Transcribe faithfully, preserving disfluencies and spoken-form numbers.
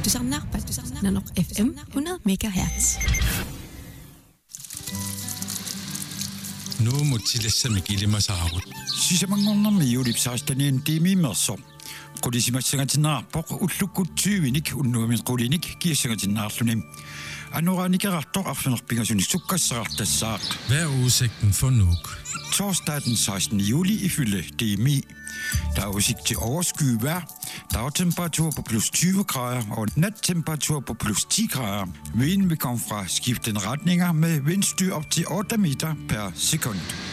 Tusanarpat, Nanok F M hundrede megahertz. Nu må tillæse mig gilde mig saarut. Sisamangornar miulipsaastaniin tiimiimmerso. Qulisimassangatinnaarpoq ullukkutyuinik unnuamin qulinik kiissangatinnaarluni. Anoraanikerartor arlunerpingasunik sukkassarartassaaq. Hvad er udsigten for Nuuk? Torsdag den sekstende juli ifølge D M I. Der er udsigt til overskyet vejr. Dagtemperatur på plus tyve grader og nattemperatur på plus ti grader. Vinden vil komme fra skiftende retninger med vindstyr op til otte meter per sekund.